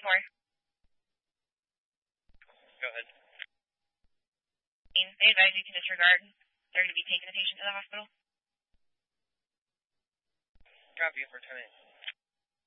Go ahead. They advise you to disregard. They're going to be taking the patient to the hospital. Copy for 10-8.